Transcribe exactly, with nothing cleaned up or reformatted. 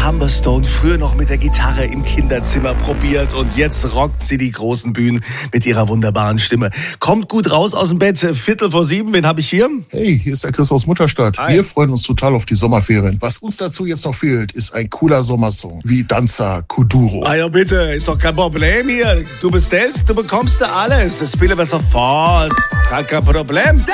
Amber Stone früher noch mit der Gitarre im Kinderzimmer probiert und jetzt rockt sie die großen Bühnen mit ihrer wunderbaren Stimme. Kommt gut raus aus dem Bett, Viertel vor sieben, wen habe ich hier? Hey, hier ist der Chris aus Mutterstadt. Hi. Wir freuen uns total auf die Sommerferien. Was uns dazu jetzt noch fehlt, ist ein cooler Sommersong wie Danza Kuduro. Ah ja bitte, ist doch kein Problem hier. Du bestellst, du bekommst da alles. Das spielen wir sofort. Gar kein Problem.